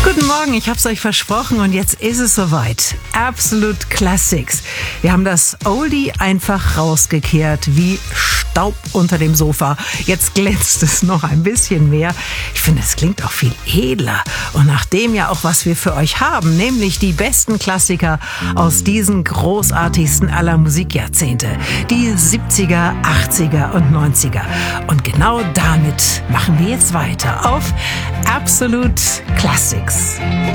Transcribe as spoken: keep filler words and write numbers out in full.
Guten Morgen, ich hab's euch versprochen und jetzt ist es soweit. Absolute Classics. Wir haben das Oldie einfach rausgekehrt wie Staub unter dem Sofa. Jetzt glänzt es noch ein bisschen mehr. Ich finde, es klingt auch viel edler. Und nachdem ja auch was wir für euch haben, nämlich die besten Klassiker aus diesen großartigsten aller Musikjahrzehnte. Die siebziger, achtziger und neunziger. Und genau damit machen wir jetzt weiter auf Absolute Classics.